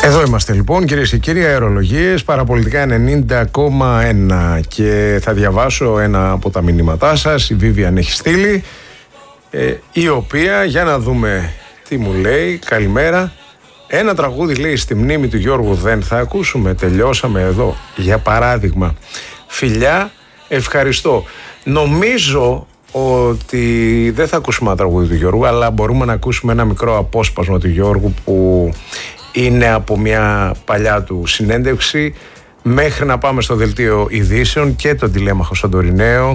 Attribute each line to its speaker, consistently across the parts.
Speaker 1: Εδώ είμαστε λοιπόν, κυρίες και κύριοι, αερολογίες, παραπολιτικά 90,1 και θα διαβάσω ένα από τα μηνύματά σας. Η Vivian έχει στείλει, η οποία, για να δούμε τι μου λέει. Καλημέρα. Ένα τραγούδι, λέει, στη μνήμη του Γιώργου δεν θα ακούσουμε? Τελειώσαμε εδώ, για παράδειγμα. Φιλιά, ευχαριστώ. Νομίζω ότι δεν θα ακούσουμε ένα τραγούδι του Γιώργου, αλλά μπορούμε να ακούσουμε ένα μικρό απόσπασμα του Γιώργου που είναι από μια παλιά του συνέντευξη, μέχρι να πάμε στο δελτίο ειδήσεων και τον τηλέμαχο Σαντοριναίο.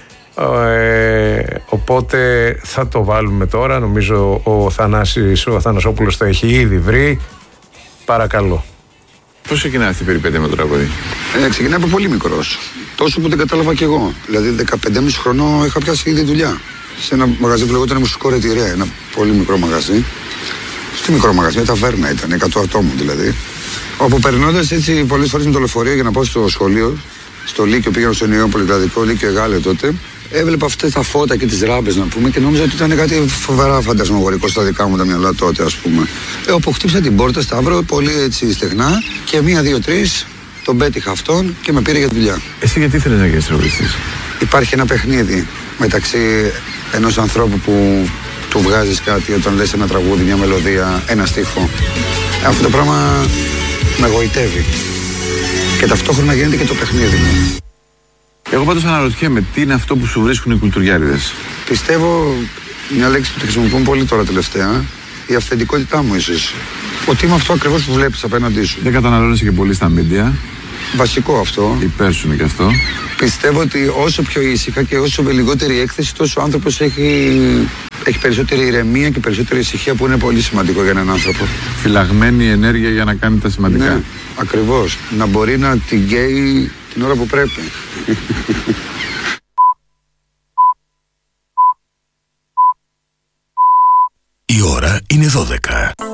Speaker 1: Οπότε θα το βάλουμε τώρα. Νομίζω ο Αθανασόπουλος το έχει ήδη βρει. Παρακαλώ.
Speaker 2: Πώς ξεκινάει αυτή η περιπέτεια με το τραγούδι?
Speaker 3: Ξεκινάει από πολύ μικρός. Τόσο που δεν κατάλαβα κι εγώ. Δηλαδή 15,5 χρονών είχα πιάσει ήδη δουλειά σε ένα μαγαζί που λεγόταν Μουσικό Ρετυρέ. Ένα πολύ μικρό μαγαζί. Στο μικρό μαγαζί, μια ταβέρνα ήταν, 100 ατόμων δηλαδή. Όπου περνώντας έτσι πολλές φορές με το λεωφορείο για να πάω στο σχολείο, στο Λύκειο, πήγαινα στο νέο πολυκρατικό Λύκειο Εγάλε τότε, έβλεπα αυτές τα φώτα και τις ράμπες, να πούμε, και νόμιζα ότι ήταν κάτι φοβερά φαντασμογορικό στα δικά μου τα μυαλά τότε, ας πούμε. Όπου χτύπησα την πόρτα, Σταύρο, πολύ έτσι στεγνά, και 1, 2, 3 τον πέτυχα αυτόν και με πήρε για δουλειά.
Speaker 2: Εσύ γιατί ήθελες να γίνεις τραγουδιστής?
Speaker 3: Υπάρχει ένα παιχνίδι μεταξύ ενός ανθρώπου που του βγάζεις κάτι όταν λες ένα τραγούδι, μια μελωδία, ένα στίχο. Αυτό το πράγμα με εγωιτεύει. Και ταυτόχρονα γίνεται και το παιχνίδι μου.
Speaker 2: Εγώ πάντως αναρωτιέμαι, τι είναι αυτό που σου βρίσκουν οι κουλτουριάριδες?
Speaker 3: Πιστεύω, μια λέξη που τη χρησιμοποιούν πολύ τώρα τελευταία, η αυθεντικότητά μου ίσως. Ότι είμαι αυτό ακριβώς που βλέπεις απέναντί σου.
Speaker 2: Δεν καταναλώνεσαι και πολύ στα μίντια.
Speaker 3: Βασικό αυτό.
Speaker 2: Υπέρ σου είναι και αυτό.
Speaker 3: Πιστεύω ότι όσο πιο ήσυχα και όσο με λιγότερη έκθεση, τόσο ο άνθρωπος έχει περισσότερη ηρεμία και περισσότερη ησυχία, που είναι πολύ σημαντικό για έναν άνθρωπο.
Speaker 2: Φυλαγμένη ενέργεια για να κάνει τα σημαντικά.
Speaker 3: Ναι, ακριβώς. Να μπορεί να την καίει την ώρα που πρέπει.
Speaker 4: Η ώρα είναι 12.